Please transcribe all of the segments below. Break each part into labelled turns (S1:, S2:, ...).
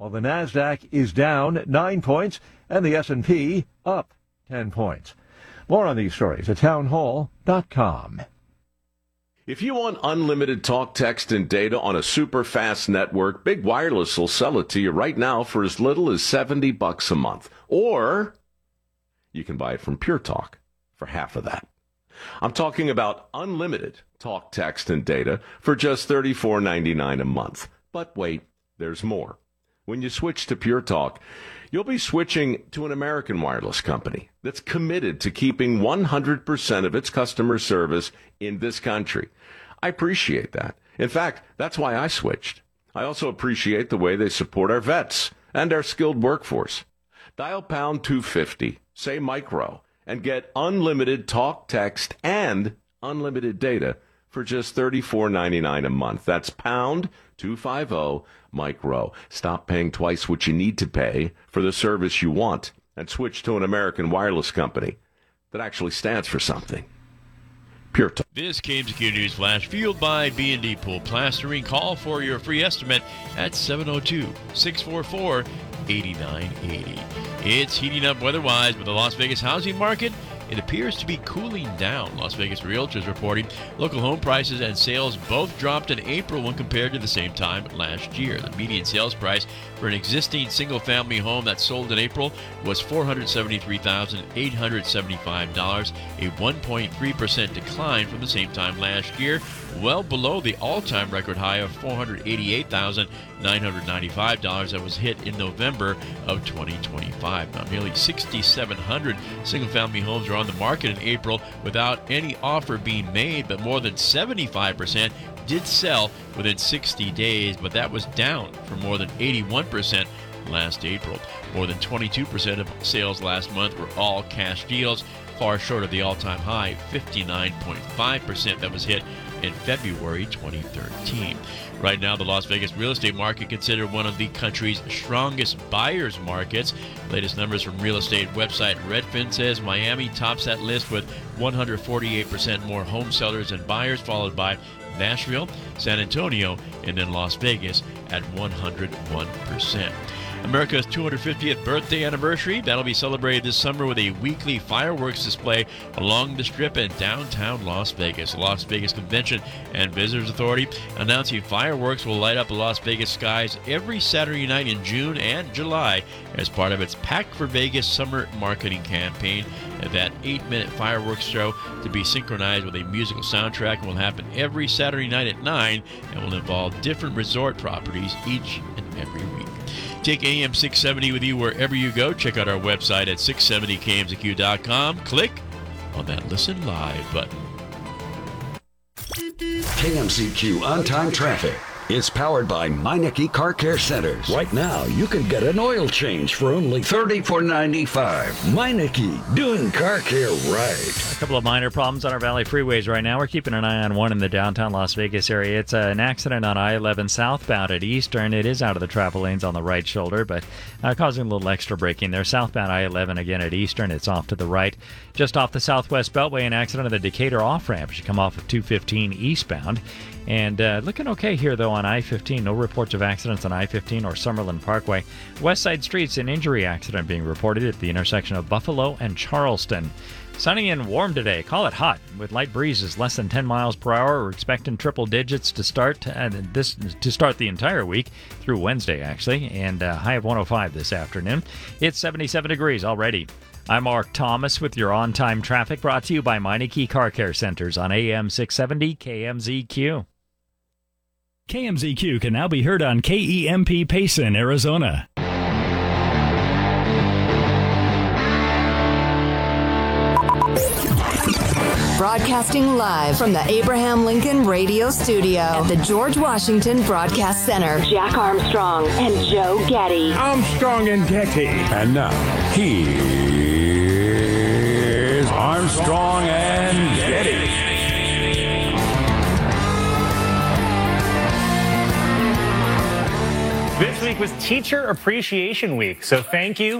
S1: while the Nasdaq is down 9 points and the S&P up 10 points. More on these stories at townhall.com.
S2: If you want unlimited talk, text, and data on a super fast network, Big Wireless will sell it to you right now for as little as $70 a month. Or you can buy it from Pure Talk for half of that. I'm talking about unlimited talk, text, and data for just $34.99 a month. But wait, there's more. When you switch to Pure Talk, you'll be switching to an American wireless company that's committed to keeping 100% of its customer service in this country. I appreciate that. In fact, that's why I switched. I also appreciate the way they support our vets and our skilled workforce. Dial pound 250, say micro, and get unlimited talk, text, and unlimited data for just $34.99 a month. That's pound 250 micro. Stop paying twice what you need to pay for the service you want and switch to an American wireless company that actually stands for something. Pure Talk.
S3: This KMZQ News Flash, fueled by B&D Pool Plastering. Call for your free estimate at 702-644-8980. It's heating up weather-wise, but the Las Vegas housing market, it appears to be cooling down. Las Vegas Realtors reporting local home prices and sales both dropped in April when compared to the same time last year. The median sales price for an existing single-family home that sold in April was $473,875, a 1.3% decline from the same time last year, well below the all-time record high of $488,995 that was hit in November of 2025. Now, nearly 6,700 single-family homes are on the market in April without any offer being made, but more than 75% did sell within 60 days, but that was down from more than 81% last April. More than 22% of sales last month were all cash deals, far short of the all-time high 59.5% that was hit in February 2013. Right now, the Las Vegas real estate market considered one of the country's strongest buyers markets. Latest numbers from real estate website Redfin says Miami tops that list with 148% more home sellers and buyers, followed by Nashville, San Antonio, and then Las Vegas at 101%. America's 250th birthday anniversary, that'll be celebrated this summer with a weekly fireworks display along the Strip in downtown Las Vegas. The Las Vegas Convention and Visitors Authority announcing fireworks will light up the Las Vegas skies every Saturday night in June and July as part of its Pack for Vegas summer marketing campaign. That 8-minute fireworks show to be synchronized with a musical soundtrack will happen every Saturday night at 9 and will involve different resort properties each and every week. Take AM 670 with you wherever you go. Check out our website at 670kmzq.com. Click on that Listen Live button.
S4: KMZQ On-Time Traffic. It's powered by Meineke Car Care Centers. Right now, you can get an oil change for only $34.95. Meineke, doing car care right.
S5: A couple of minor problems on our Valley freeways right now. We're keeping an eye on one in the downtown Las Vegas area. It's an accident on I-11 southbound at Eastern. It is out of the travel lanes on the right shoulder, but causing a little extra braking there. Southbound I-11 again at Eastern. It's off to the right. Just off the Southwest Beltway, an accident on the Decatur off-ramp as you come off of 215 eastbound. And looking okay here, though, on I-15. No reports of accidents on I-15 or Summerlin Parkway. West Side Streets, an injury accident being reported at the intersection of Buffalo and Charleston. Sunny and warm today. Call it hot with light breezes less than 10 miles per hour. We're expecting triple digits to start the entire week through Wednesday, actually, and a high of 105 this afternoon. It's 77 degrees already. I'm Mark Thomas with your on-time traffic, brought to you by Meineke Car Care Centers on AM 670 KMZQ.
S6: KMZQ can now be heard on KEMP Payson, Arizona.
S7: Broadcasting live from the Abraham Lincoln Radio Studio at the George Washington Broadcast Center. Jack Armstrong and Joe Getty.
S8: Armstrong and Getty.
S9: And now, here's Armstrong and Getty.
S8: This week was Teacher Appreciation Week, so thank you.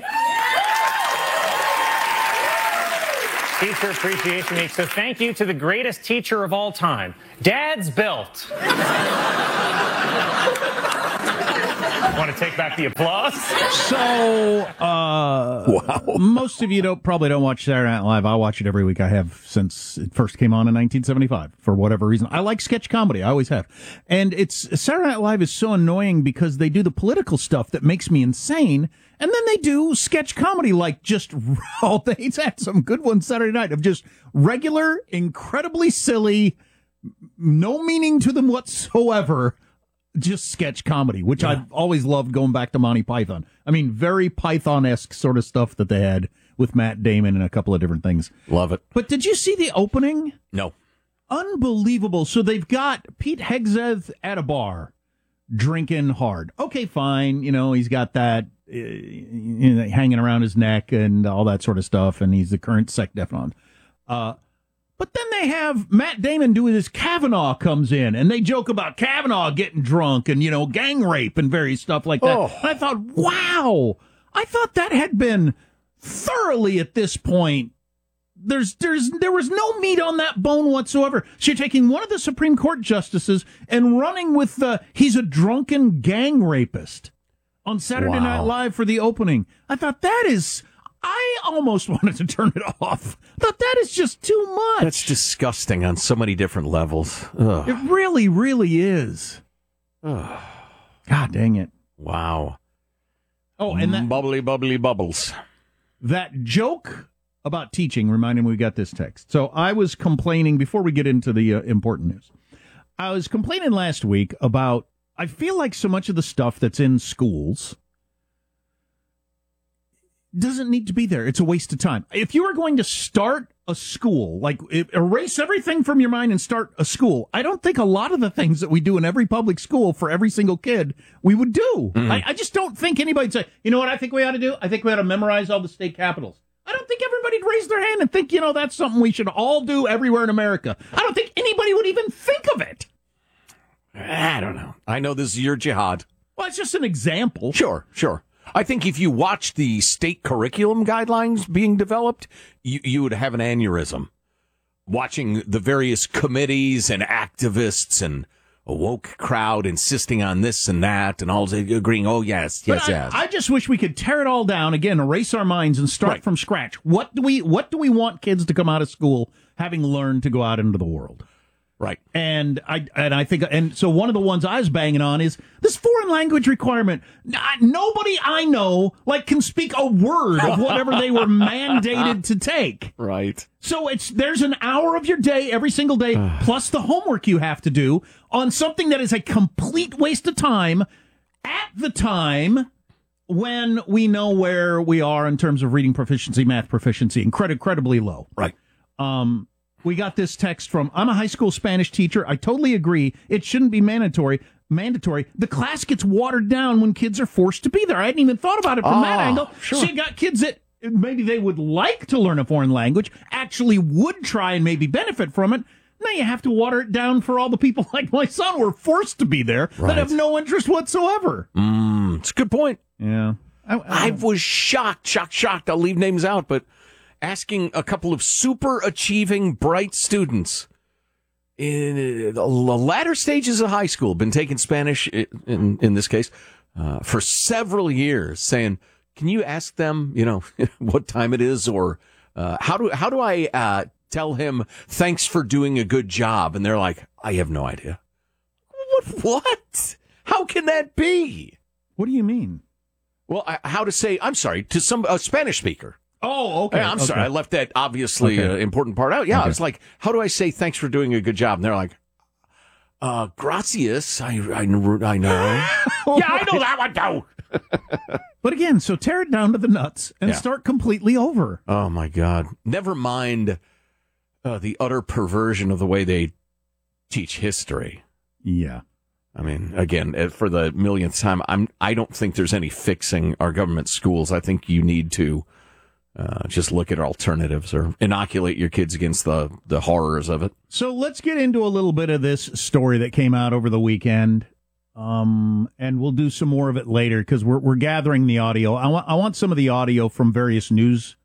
S8: Teacher Appreciation Week, so thank you to the greatest teacher of all time, Dad's Belt. Want to take back the applause?
S10: So, most of you probably don't watch Saturday Night Live. I watch it every week. I have since it first came on in 1975 for whatever reason. I like sketch comedy. I always have. And Saturday Night Live is so annoying because they do the political stuff that makes me insane. And then they do sketch comedy like just all day. It's had some good ones Saturday night of just regular, incredibly silly, no meaning to them whatsoever, just sketch comedy, which I've always loved going back to Monty Python. I mean, very Python-esque sort of stuff that they had with Matt Damon and a couple of different things.
S11: Love it.
S10: But did you see the opening?
S11: No.
S10: Unbelievable. So they've got Pete Hegseth at a bar drinking hard. Okay, fine. You know, he's got that hanging around his neck and all that sort of stuff, and he's the current Sec Deflon. But then they have Matt Damon do this. Kavanaugh comes in, and they joke about Kavanaugh getting drunk and, gang rape and various stuff like that. Oh. I thought, wow. I thought that had been thoroughly at this point. There was no meat on that bone whatsoever. So you're taking one of the Supreme Court justices and running with he's a drunken gang rapist on Saturday Night Live for the opening. I thought I almost wanted to turn it off. I thought that is just too much.
S11: That's disgusting on so many different levels. Ugh.
S10: It really, really is. Ugh. God dang it.
S11: Wow.
S10: Oh, and that
S11: bubbly bubbles.
S10: That joke about teaching reminded me we got this text. So I was complaining before we get into the important news. I was complaining last week about I feel like so much of the stuff that's in schools doesn't need to be there. It's a waste of time. If you were going to start a school, like erase everything from your mind and start a school, I don't think a lot of the things that we do in every public school for every single kid we would do. Mm-hmm. I just don't think anybody'd say, you know what I think we ought to do? I think we ought to memorize all the state capitals. I don't think everybody'd raise their hand and think, that's something we should all do everywhere in America. I don't think anybody would even think of it.
S11: I don't know. I know this is your jihad.
S10: Well, it's just an example.
S11: Sure. I think if you watch the state curriculum guidelines being developed, you would have an aneurysm. Watching the various committees and activists and a woke crowd insisting on this and that and all agreeing, yes.
S10: I just wish we could tear it all down again, erase our minds and start from scratch. What do we want kids to come out of school having learned to go out into the world?
S11: Right.
S10: And I think, and so one of the ones I was banging on is this foreign language requirement. Nobody I know can speak a word of whatever they were mandated to take.
S11: Right.
S10: So there's an hour of your day every single day, plus the homework you have to do on something that is a complete waste of time at the time when we know where we are in terms of reading proficiency, math proficiency, incredibly low.
S11: Right.
S10: We got this text from, I'm a high school Spanish teacher. I totally agree. It shouldn't be mandatory. The class gets watered down when kids are forced to be there. I hadn't even thought about it from that angle.
S11: Sure.
S10: So you got kids that maybe they would like to learn a foreign language, actually would try and maybe benefit from it. Now you have to water it down for all the people like my son who are forced to be there that have no interest whatsoever.
S11: It's a good point.
S10: Yeah.
S11: I was shocked. I'll leave names out, but asking a couple of super achieving, bright students in the latter stages of high school, been taking Spanish in this case for several years, saying, "Can you ask them, what time it is, or how do I tell him thanks for doing a good job?" And they're like, "I have no idea." What? How can that be?
S10: What do you mean?
S11: Well, how to say I'm sorry to a Spanish speaker.
S10: Oh, okay.
S11: I'm sorry. I left that obviously important part out. Yeah, I was like, how do I say thanks for doing a good job? And they're like, gracias. I know. Yeah, I know that one too.
S10: But again, so tear it down to the nuts and start completely over.
S11: Oh, my God. Never mind the utter perversion of the way they teach history.
S10: Yeah.
S11: I mean, again, for the millionth time, I don't think there's any fixing our government schools. I think you need to just look at alternatives or inoculate your kids against the horrors of it.
S10: So let's get into a little bit of this story that came out over the weekend, and we'll do some more of it later because we're gathering the audio. I want some of the audio from various news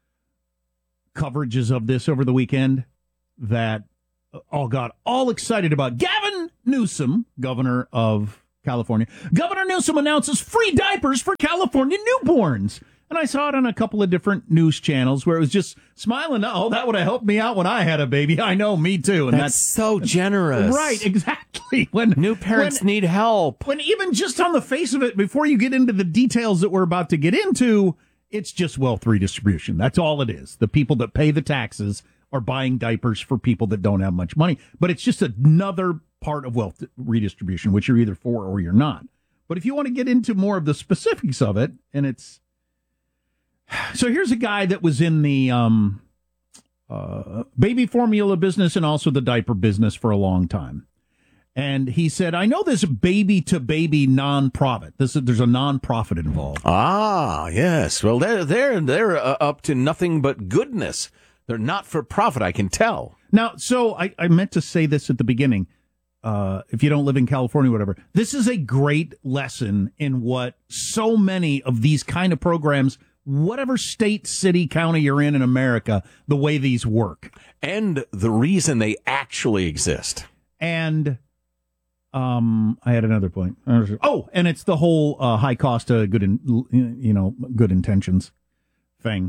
S10: coverages of this over the weekend that all got all excited about. Gavin Newsom, governor of California. Governor Newsom announces free diapers for California newborns. And I saw it on a couple of different news channels where it was just smiling. Oh, that would have helped me out when I had a baby. I know, me too. And
S11: that's so generous.
S10: Right, exactly. When
S11: new parents need help.
S10: When even just on the face of it, before you get into the details that we're about to get into, it's just wealth redistribution. That's all it is. The people that pay the taxes are buying diapers for people that don't have much money. But it's just another part of wealth redistribution, which you're either for or you're not. But if you want to get into more of the specifics of it, and it's... So here's a guy that was in the baby formula business and also the diaper business for a long time. And he said, I know this baby-to-baby nonprofit. There's a nonprofit involved.
S11: Ah, yes. Well, they're up to nothing but goodness. They're not for profit, I can tell.
S10: Now, so I meant to say this at the beginning. If you don't live in California, whatever, this is a great lesson in what so many of these kind of programs, whatever state, city, county you're in America, the way these work.
S11: And the reason they actually exist.
S10: And I had another point. Oh, and it's the whole high cost of good intentions thing.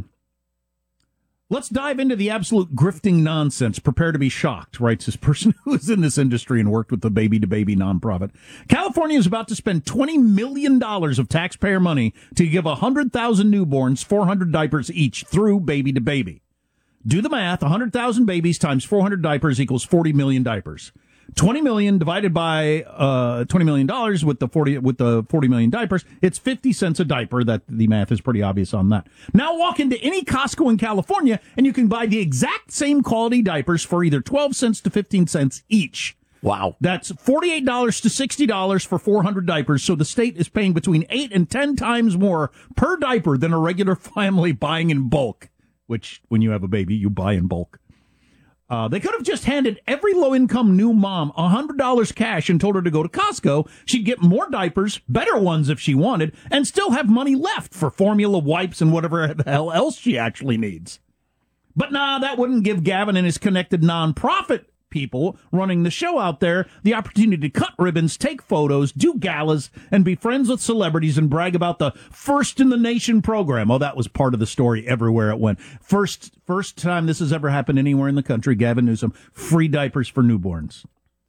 S10: Let's dive into the absolute grifting nonsense. Prepare to be shocked, writes this person who is in this industry and worked with the baby-to-baby nonprofit. California is about to spend $20 million of taxpayer money to give 100,000 newborns 400 diapers each through baby-to-baby. Do the math. 100,000 babies times 400 diapers equals 40 million diapers. 20 million divided by $20 million with the 40 million diapers, it's 50 cents a diaper. That the math is pretty obvious on that. Now walk into any Costco in California and you can buy the exact same quality diapers for either 12 cents to 15 cents each.
S11: Wow.
S10: That's $48 to $60 for 400 diapers. So the state is paying between 8 and 10 times more per diaper than a regular family buying in bulk, which when you have a baby, you buy in bulk. They could have just handed every low-income new mom $100 cash and told her to go to Costco. She'd get more diapers, better ones if she wanted, and still have money left for formula, wipes, and whatever the hell else she actually needs. But nah, that wouldn't give Gavin and his connected nonprofit people running the show out there the opportunity to cut ribbons, take photos, do galas, and be friends with celebrities and brag about the first in the nation program. Oh, that was part of the story everywhere it went. First time this has ever happened anywhere in the country. Gavin Newsom, free diapers for newborns.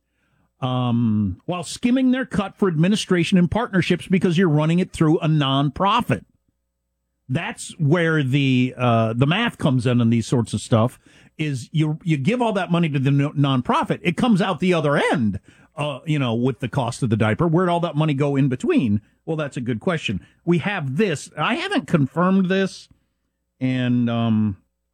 S10: While skimming their cut for administration and partnerships because you're running it through a nonprofit. That's where the math comes in on these sorts of stuff. Is you give all that money to the nonprofit, it comes out the other end, with the cost of the diaper. Where'd all that money go in between? Well, that's a good question. We have this. I haven't confirmed this, and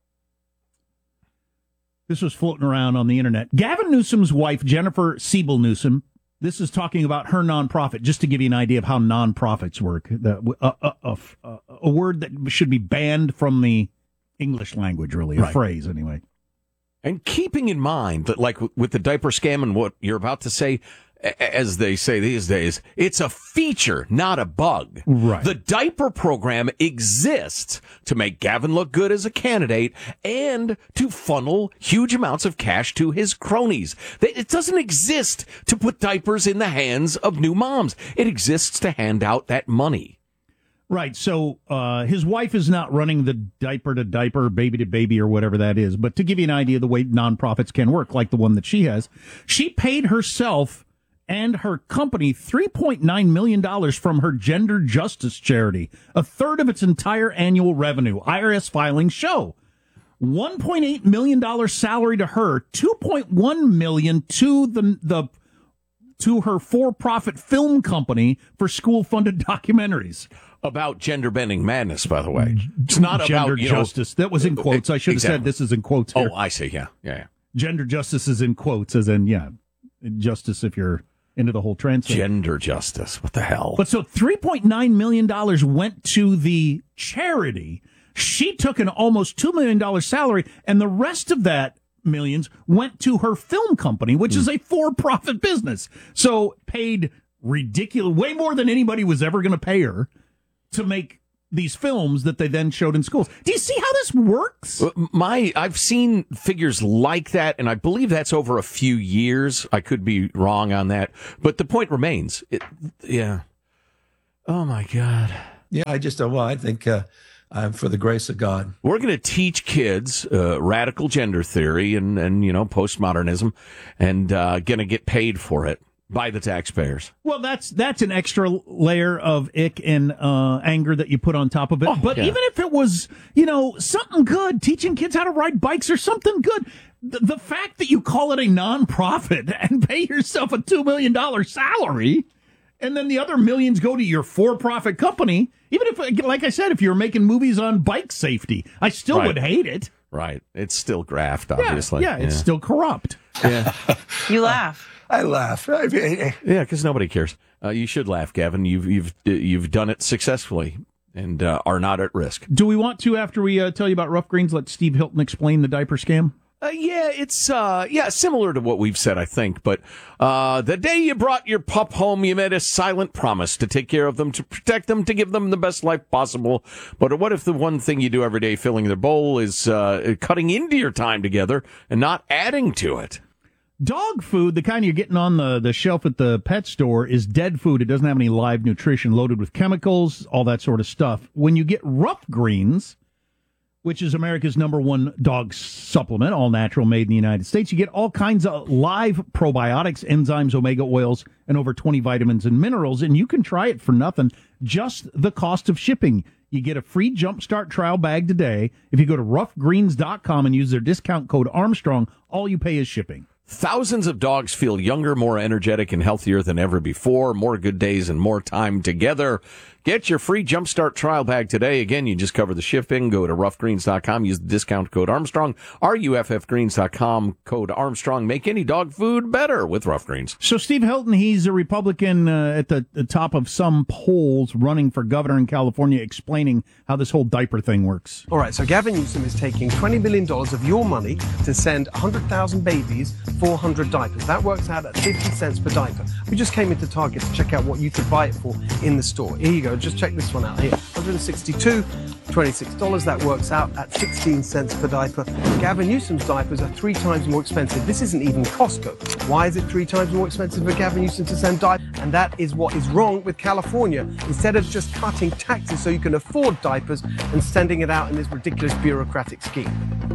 S10: this was floating around on the internet. Gavin Newsom's wife, Jennifer Siebel Newsom, this is talking about her nonprofit, just to give you an idea of how nonprofits work. A word that should be banned from the English language, really, a phrase anyway.
S11: And keeping in mind that, like with the diaper scam and what you're about to say, as they say these days, it's a feature, not a bug.
S10: Right.
S11: The diaper program exists to make Gavin look good as a candidate and to funnel huge amounts of cash to his cronies. It doesn't exist to put diapers in the hands of new moms. It exists to hand out that money.
S10: Right, so his wife is not running the diaper-to-diaper, baby-to-baby, or whatever that is. But to give you an idea of the way nonprofits can work, like the one that she has, she paid herself and her company $3.9 million from her gender justice charity, a third of its entire annual revenue. IRS filings show. $1.8 million salary to her, $2.1 million to her for-profit film company for school-funded documentaries.
S11: About gender-bending madness, by the way. It's not
S10: gender
S11: about
S10: justice. That was in quotes. I should have said this is in quotes here.
S11: Oh, I see. Yeah.
S10: Gender justice is in quotes, as in, justice if you're into the whole translation.
S11: Gender justice. What the hell?
S10: But so $3.9 million went to the charity. She took an almost $2 million salary, and the rest of that millions went to her film company, which is a for-profit business. So paid ridiculous, way more than anybody was ever going to pay her to make these films that they then showed in schools. Do you see how this works?
S11: I've seen figures like that, and I believe that's over a few years. I could be wrong on that, but the point remains. Yeah. Oh my God.
S12: Yeah, I think I'm for the grace of God.
S11: We're going to teach kids radical gender theory and postmodernism, and going to get paid for it by the taxpayers.
S10: Well, that's an extra layer of ick and anger that you put on top of it. But even if it was, something good, teaching kids how to ride bikes or something good, the fact that you call it a nonprofit and pay yourself a $2 million salary, and then the other millions go to your for-profit company, even if, like I said, if you're making movies on bike safety, I still would hate it.
S11: Right. It's still graft, obviously.
S10: Yeah, it's still corrupt.
S11: Yeah.
S13: You laugh.
S12: I laugh.
S11: Yeah, because nobody cares. You should laugh, Gavin. You've done it successfully and are not at risk.
S10: Do we want to, after we tell you about Rough Greens, let Steve Hilton explain the diaper scam?
S11: It's similar to what we've said, I think. But the day you brought your pup home, you made a silent promise to take care of them, to protect them, to give them the best life possible. But what if the one thing you do every day, filling their bowl, is cutting into your time together and not adding to it?
S10: Dog food, the kind you're getting on the shelf at the pet store, is dead food. It doesn't have any live nutrition, loaded with chemicals, all that sort of stuff. When you get Rough Greens, which is America's #1 dog supplement, all natural, made in the United States, you get all kinds of live probiotics, enzymes, omega oils, and over 20 vitamins and minerals, and you can try it for nothing, just the cost of shipping. You get a free Jumpstart trial bag today. If you go to roughgreens.com and use their discount code Armstrong, all you pay is shipping.
S11: Thousands of dogs feel younger, more energetic, and healthier than ever before. More good days and more time together. Get your free Jumpstart trial bag today. Again, you just cover the shipping. Go to roughgreens.com. Use the discount code Armstrong. RUFFgreens.com, code Armstrong. Make any dog food better with Rough Greens.
S10: So Steve Hilton, he's a Republican at the top of some polls, running for governor in California, explaining how this whole diaper thing works.
S14: All right, so Gavin Newsom is taking $20 million of your money to send 100,000 babies 400 diapers. That works out at 50 cents per diaper. We just came into Target to check out what you could buy it for in the store. Here you go. Just check this one out here. $162, $26. That works out at 16 cents per diaper. Gavin Newsom's diapers are 3 times more expensive. This isn't even Costco. Why is it 3 times more expensive for Gavin Newsom to send diapers? And that is what is wrong with California. Instead of just cutting taxes so you can afford diapers and sending it out in this ridiculous bureaucratic scheme.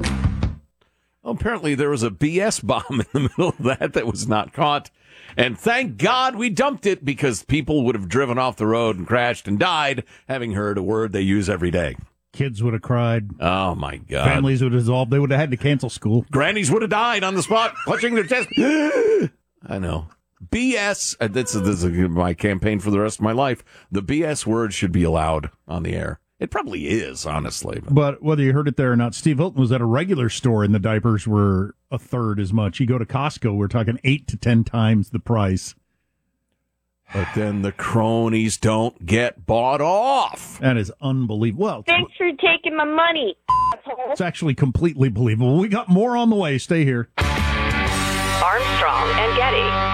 S11: Well, apparently there was a BS bomb in the middle of that was not caught. And thank God we dumped it, because people would have driven off the road and crashed and died, having heard a word they use every day.
S10: Kids would have cried.
S11: Oh, my God.
S10: Families would have dissolved. They would have had to cancel school.
S11: Grannies would have died on the spot, clutching their chest. I know. BS. This is my campaign for the rest of my life. The BS word should be allowed on the air. It probably is, honestly.
S10: But whether you heard it there or not, Steve Hilton was at a regular store and the diapers were a third as much. You go to Costco, we're talking 8 to 10 times the price.
S11: But then the cronies don't get bought off.
S10: That is unbelievable. Well,
S15: thanks for taking my money, asshole.
S10: It's actually completely believable. We got more on the way. Stay here.
S7: Armstrong and Getty.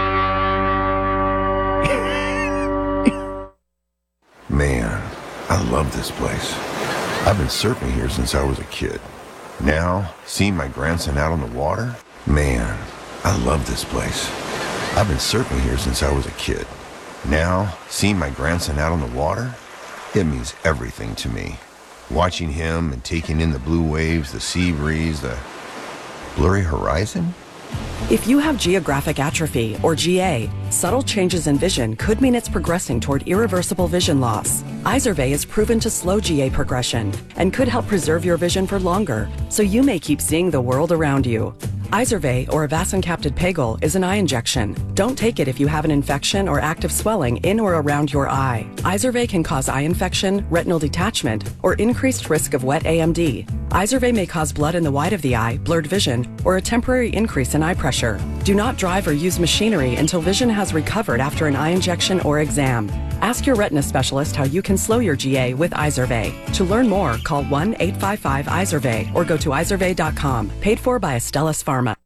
S16: Man, I love this place. I've been surfing here since I was a kid. Now, seeing my grandson out on the water, man, I love this place. I've been surfing here since I was a kid. Now, seeing my grandson out on the water, it means everything to me. Watching him and taking in the blue waves, the sea breeze, the blurry horizon.
S17: If you have geographic atrophy, or GA, subtle changes in vision could mean it's progressing toward irreversible vision loss. Izervay is proven to slow GA progression and could help preserve your vision for longer, so you may keep seeing the world around you. Izervay, or avacincaptad pegol, is an eye injection. Don't take it if you have an infection or active swelling in or around your eye. Izervay can cause eye infection, retinal detachment, or increased risk of wet AMD. Izervay may cause blood in the white of the eye, blurred vision, or a temporary increase in eye pressure. Do not drive or use machinery until vision has recovered after an eye injection or exam. Ask your retina specialist how you can slow your GA with Izervay. To learn more, call 1-855-IZERVAY or go to izervay.com. Paid for by Astellas Pharma.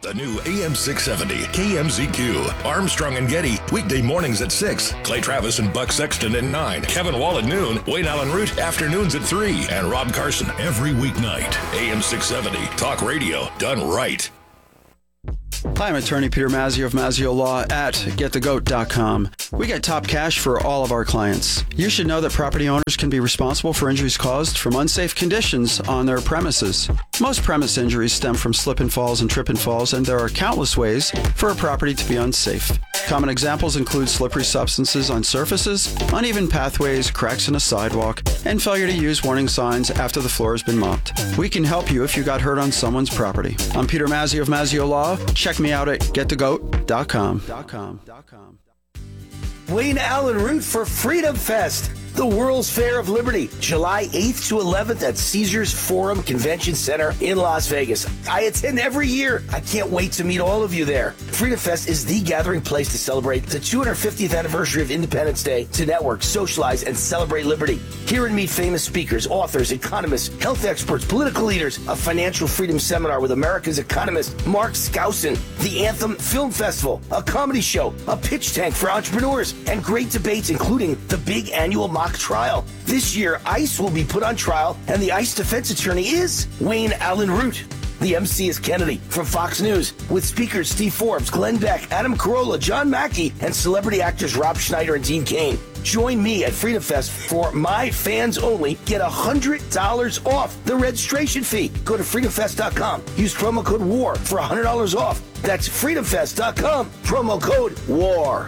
S13: The new AM 670 KMZQ. Armstrong and Getty. Weekday mornings at 6. Clay Travis and Buck Sexton at 9. Kevin Wall at noon. Wayne Allen Root afternoons at 3. And Rob Carson every weeknight. AM 670. Talk radio done right.
S18: Hi, I'm attorney Peter Mazzio of Mazzio Law at getthegoat.com. We get top cash for all of our clients. You should know that property owners can be responsible for injuries caused from unsafe conditions on their premises. Most premise injuries stem from slip and falls and trip and falls, and there are countless ways for a property to be unsafe. Common examples include slippery substances on surfaces, uneven pathways, cracks in a sidewalk, and failure to use warning signs after the floor has been mopped. We can help you if you got hurt on someone's property. I'm Peter Mazzio of Mazzio Law. Check me out at getthegoat.com.
S19: Wayne Allen Root for Freedom Fest, the World's Fair of Liberty, July 8th to 11th at Caesars Forum Convention Center in Las Vegas. I attend every year. I can't wait to meet all of you there. Freedom Fest is the gathering place to celebrate the 250th anniversary of Independence Day, to network, socialize, and celebrate liberty. Hear and meet famous speakers, authors, economists, health experts, political leaders, a financial freedom seminar with America's economist Mark Skousen, the Anthem Film Festival, a comedy show, a pitch tank for entrepreneurs, and great debates including the big annual mock trial. This year, ICE will be put on trial, and the ICE defense attorney is Wayne Allen Root. The MC is Kennedy from Fox News, with speakers Steve Forbes, Glenn Beck, Adam Carolla, John Mackey, and celebrity actors Rob Schneider and Dean Cain. Join me at Freedom Fest for my fans only. Get $100 off the registration fee. Go to freedomfest.com. Use promo code WAR for $100 off. That's freedomfest.com. Promo code WAR.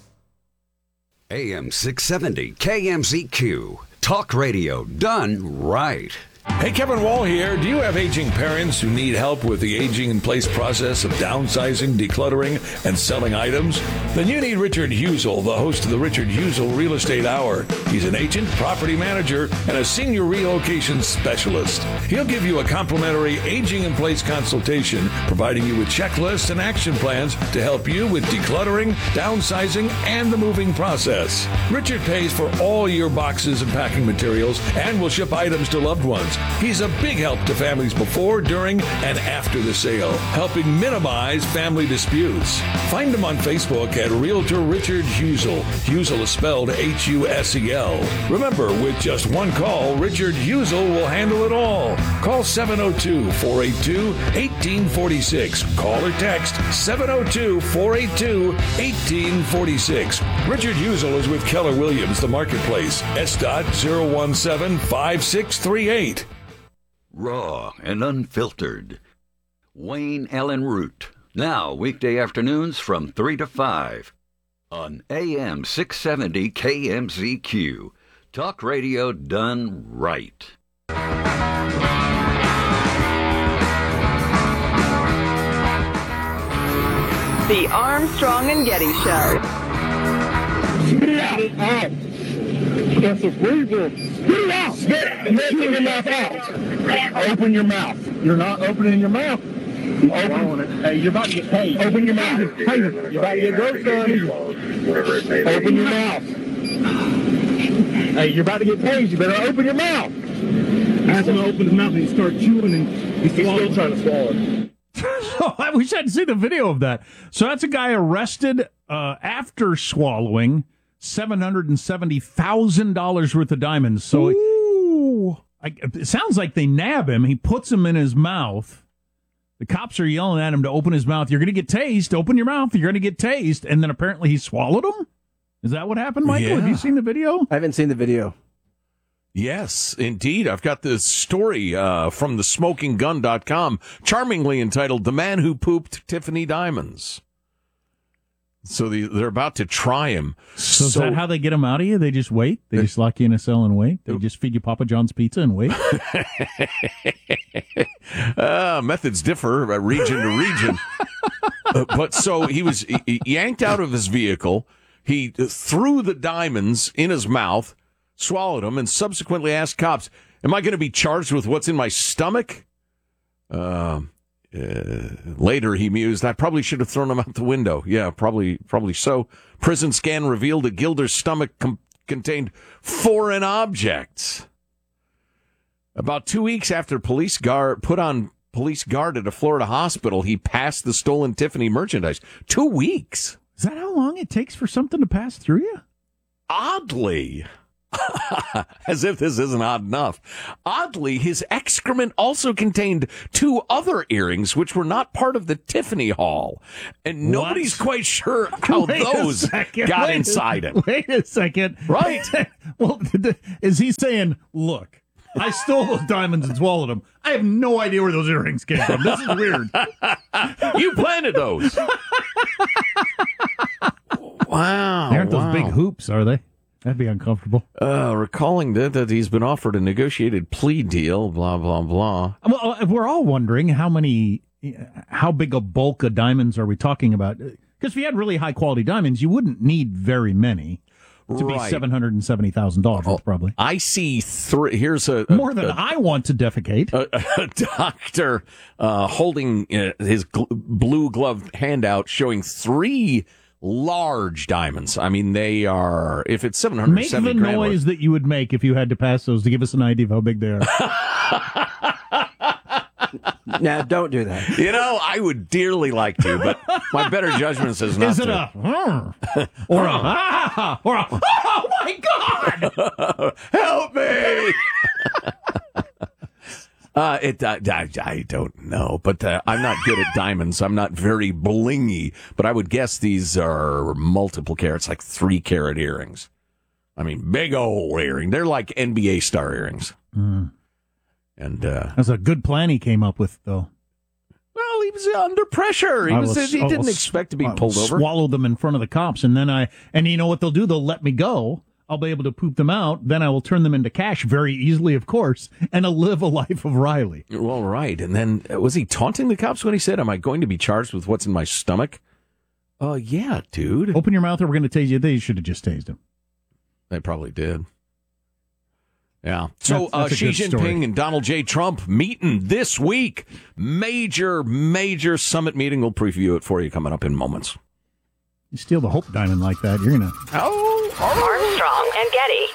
S4: AM 670 KMZQ. Talk radio done right.
S9: Hey, Kevin Wall here. Do you have aging parents who need help with the aging in place process of downsizing, decluttering, and selling items? Then you need Richard Husel, the host of the Richard Husel Real Estate Hour. He's an agent, property manager, and a senior relocation specialist. He'll give you a complimentary aging in place consultation, providing you with checklists and action plans to help you with decluttering, downsizing, and the moving process. Richard pays for all your boxes and packing materials and will ship items to loved ones. He's a big help to families before, during, and after the sale, helping minimize family disputes. Find him on Facebook at Realtor Richard Husel. Husel is spelled Husel. Remember, with just one call, Richard Husel will handle it all. Call 702-482-1846. Call or text 702-482-1846. Richard Husel is with Keller Williams, the Marketplace. S.017-5638.
S4: Raw and unfiltered. Wayne Allen Root. Now, weekday afternoons from 3 to 5 on AM 670 KMZQ. Talk radio done right.
S7: The Armstrong and Getty Show.
S20: That's a freezer. Get it out. Get your mouth out. Open your mouth. You're not opening your mouth. Open it. Hey, you're about to get paid. Open your mouth. Hey, you're about to get gross done. Open your mouth. Hey, you're about to get paid. You better open your mouth. Ask him to open his mouth and he starts chewing and he's still trying to swallow it.
S10: Oh, I wish I'd seen the video of that. So that's a guy arrested after swallowing $770,000 worth of diamonds. So it sounds like they nab him. He puts them in his mouth. The cops are yelling at him to open his mouth. You're going to get tased. Open your mouth. You're going to get tased. And then apparently he swallowed them? Is that what happened, Michael?
S11: Yeah.
S10: Have you seen the video?
S21: I haven't seen the video.
S11: Yes, indeed. I've got this story from thesmokinggun.com, charmingly entitled The Man Who Pooped Tiffany Diamonds. So they're about to try him.
S10: So is that how they get him out of you? They just wait? They just lock you in a cell and wait? They just feed you Papa John's pizza and wait?
S11: Methods differ region to region. But so he was yanked out of his vehicle. He threw the diamonds in his mouth, swallowed them, and subsequently asked cops, am I going to be charged with what's in my stomach? Later, he mused, I probably should have thrown him out the window. Yeah, probably so. Prison scan revealed that Gilder's stomach contained foreign objects. About 2 weeks after police put on police guard at a Florida hospital. He passed the stolen Tiffany merchandise. 2 weeks.
S10: Is that how long it takes for something to pass through you?
S11: Oddly, as if this isn't odd enough, oddly, his excrement also contained 2 other earrings, which were not part of the Tiffany haul. And nobody's quite sure how those got inside him.
S10: Wait a second.
S11: Right.
S10: Well, is he saying, look, I stole those diamonds and swallowed them. I have no idea where those earrings came from. This is weird.
S11: You planted those. Wow.
S10: They aren't those big hoops, are they? That'd be uncomfortable.
S11: Recalling that he's been offered a negotiated plea deal, blah, blah, blah.
S10: Well, we're all wondering how big a bulk of diamonds are we talking about? Because if you had really high-quality diamonds, you wouldn't need very many to be $770,000 worth, probably.
S11: I see 3. Here's
S10: more than I want to defecate.
S11: A doctor holding his blue glove hand out, showing 3 large diamonds. I mean, they are, if it's 770
S10: Make the noise that you would make if you had to pass those to give us an idea of how big they are.
S21: Now, don't do that.
S11: You know, I would dearly like to, but my better judgment says not
S10: Is it
S11: to.
S10: Or a oh my God!
S11: Help me! I don't know, but I'm not good at diamonds. I'm not very blingy, but I would guess these are multiple carats, like 3-carat earrings. I mean, big old earring. They're like NBA star earrings.
S10: Mm.
S11: And
S10: that's a good plan he came up with, though.
S11: Well, he was under pressure. He didn't expect to be pulled over.
S10: Swallow them in front of the cops, and you know what they'll do? They'll let me go. I'll be able to poop them out. Then I will turn them into cash very easily, of course, and I'll live a life of Riley.
S11: Well, right. And then, was he taunting the cops when he said, am I going to be charged with what's in my stomach? Yeah, dude.
S10: Open your mouth or we're going to tase you. They should have just tased him.
S11: They probably did. Yeah. So
S10: That's
S11: Xi Jinping and Donald J. Trump meeting this week. Major summit meeting. We'll preview it for you coming up in moments.
S10: You steal the Hope Diamond like that, you're going to...
S7: Armstrong and Getty.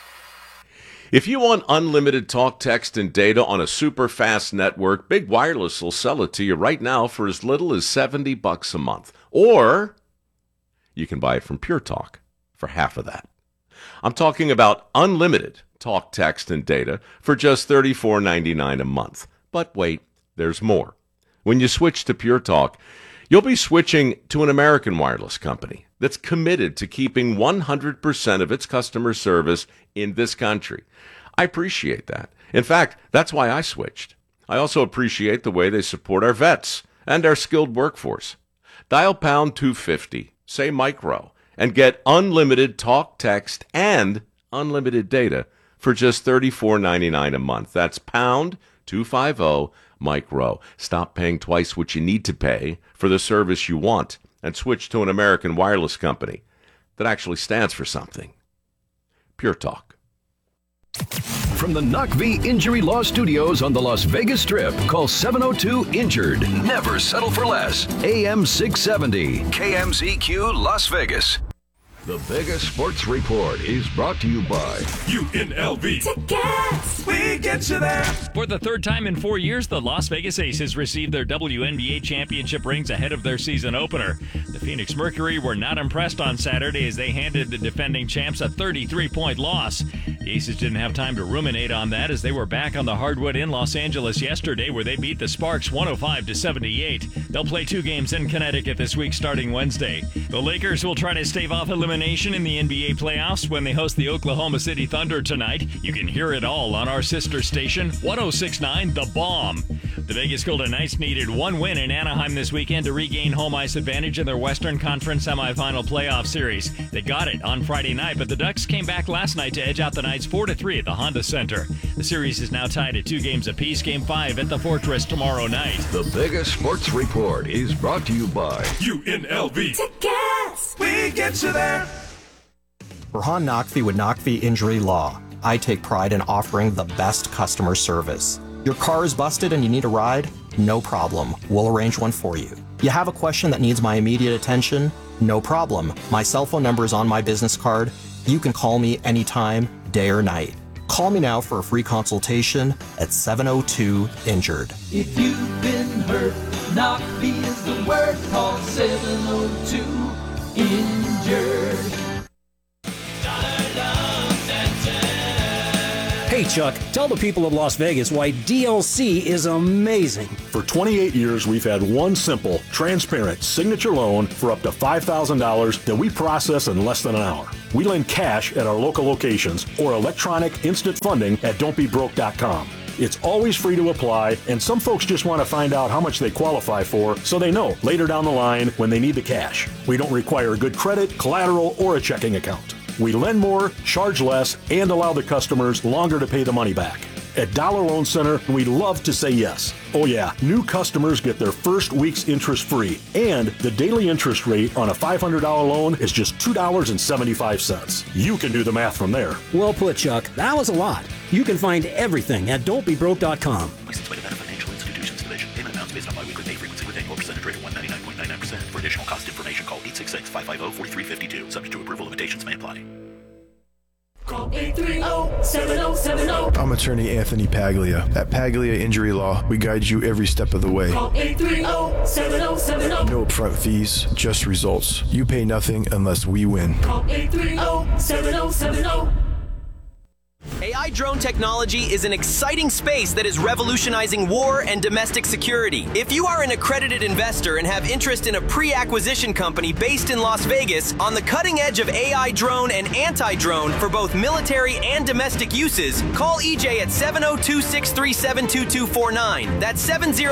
S2: If you want unlimited talk, text, and data on a super fast network, Big Wireless will sell it to you right now for as little as $70 a month. Or you can buy it from Pure Talk for half of that. I'm talking about unlimited talk, text, and data for just $34.99 a month. But wait, there's more. When you switch to Pure Talk, you'll be switching to an American wireless company that's committed to keeping 100% of its customer service in this country. I appreciate that. In fact, that's why I switched. I also appreciate the way they support our vets and our skilled workforce. Dial pound 250, say micro, and get unlimited talk, text, and unlimited data for just $34.99 a month. That's pound 250 micro. Stop paying twice what you need to pay for the service you want and switch to an American wireless company that actually stands for something. Pure Talk.
S22: From the NOCV Injury Law Studios on the Las Vegas Strip, call 702-INJURED. Never settle for less. AM 670, KMZQ Las Vegas. The Vegas Sports Report is brought to you by
S23: UNLV. Tickets! We get you there.
S6: For the third time in 4 years, the Las Vegas Aces received their WNBA championship rings ahead of their season opener. The Phoenix Mercury were not impressed on Saturday as they handed the defending champs a 33-point loss. The Aces didn't have time to ruminate on that as they were back on the hardwood in Los Angeles yesterday where they beat the Sparks 105-78. They'll play 2 games in Connecticut this week starting Wednesday. The Lakers will try to stave off elimination in the NBA playoffs when they host the Oklahoma City Thunder tonight. You can hear it all on our sister station, 106.9 The Bomb. The Vegas Golden Knights needed 1 win in Anaheim this weekend to regain home ice advantage in their Western Conference semifinal playoff series. They got it on Friday night, but the Ducks came back last night to edge out the Knights 4-3 at the Honda Center. The series is now tied at 2 games apiece. Game 5 at the Fortress tomorrow night.
S22: The Vegas Sports Report is brought to you by
S23: UNLV. Tickets! We get you there.
S24: Burhan Naqvi with Naqvi Injury Law. I take pride in offering the best customer service. Your car is busted and you need a ride? No problem. We'll arrange one for you. You have a question that needs my immediate attention? No problem. My cell phone number is on my business card. You can call me anytime, day or night. Call me now for a free consultation at 702-INJURED.
S1: If you've been hurt, NOCV is the word. Call 702-INJURED.
S3: Hey, Chuck, tell the people of Las Vegas why DLC is amazing.
S5: For 28 years, we've had one simple, transparent signature loan for up to $5,000 that we process in less than an hour. We lend cash at our local locations or electronic instant funding at don'tbebroke.com. It's always free to apply, and some folks just want to find out how much they qualify for so they know later down the line when they need the cash. We don't require good credit, collateral, or a checking account. We lend more, charge less, and allow the customers longer to pay the money back. At Dollar Loan Center, we love to say yes. Oh yeah, new customers get their first week's interest free, and the daily interest rate on a $500 loan is just $2.75. You can do the math from there.
S3: Well put, Chuck. That was a lot. You can find everything at don'tbebroke.com.
S8: License by Nevada Financial Institutions Division. Payment amounts based on biweekly pay frequency with annual percentage rate of 199.99%. For additional cost information, call 866-550-4352. Subject to approval, limitations may apply.
S23: Call 830-7070.
S25: I'm attorney Anthony Paglia. At Paglia Injury Law, we guide you every step of the way.
S23: Call 830-7070.
S25: No upfront fees, just results. You pay nothing unless we win.
S23: Call 830-7070.
S26: AI drone technology is an exciting space that is revolutionizing war and domestic security. If you are an accredited investor and have interest in a pre-acquisition company based in Las Vegas on the cutting edge of AI drone and anti-drone for both military and domestic uses, call EJ at 702-637-2249. That's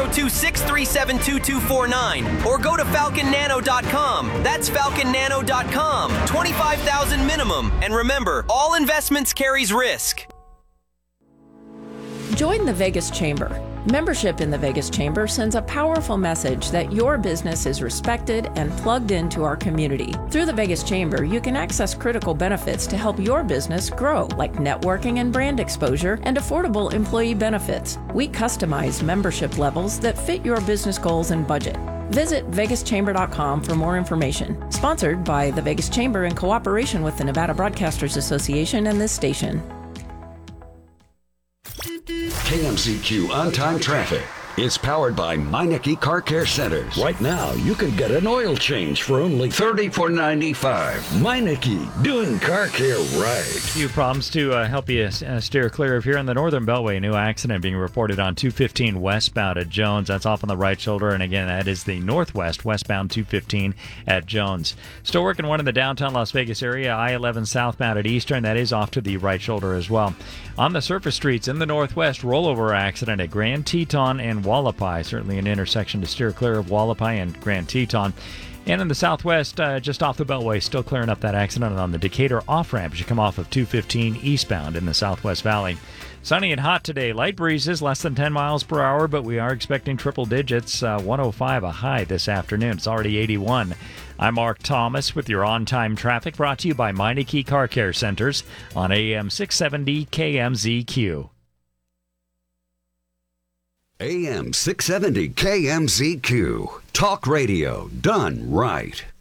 S26: 702-637-2249. Or go to falconnano.com. That's falconnano.com. $25,000 minimum. And remember, all investments carries risk.
S27: Join the Vegas Chamber. Membership in the Vegas Chamber sends a powerful message that your business is respected and plugged into our community. Through the Vegas Chamber, you can access critical benefits to help your business grow, like networking and brand exposure and affordable employee benefits. We customize membership levels that fit your business goals and budget. Visit vegaschamber.com for more information. Sponsored by the Vegas Chamber in cooperation with the Nevada Broadcasters Association and this station.
S4: KMZQ On-Time Traffic. It's powered by Meineke Car Care Centers. Right now, you can get an oil change for only $34.95. Meineke, doing car care right.
S6: A few problems to help you steer clear of here in the Northern Beltway. A new accident being reported on 215 westbound at Jones. That's off on the right shoulder. And again, that is the northwest westbound 215 at Jones. Still working one in the downtown Las Vegas area. I-11 southbound at Eastern. That is off to the right shoulder as well. On the surface streets in the northwest, rollover accident at Grand Teton and Wallapai. Certainly an intersection to steer clear of Wallapai and Grand Teton. And in the southwest, just off the Beltway, still clearing up that accident on the Decatur off-ramp as you come off of 215 eastbound in the Southwest Valley. Sunny and hot today. Light breezes, less than 10 miles per hour, but we are expecting triple digits. 105 a high this afternoon. It's already 81. I'm Mark Thomas with your on-time traffic, brought to you by Meineke Car Care Centers on AM 670 KMZQ.
S4: AM 670 KMZQ. Talk radio done right.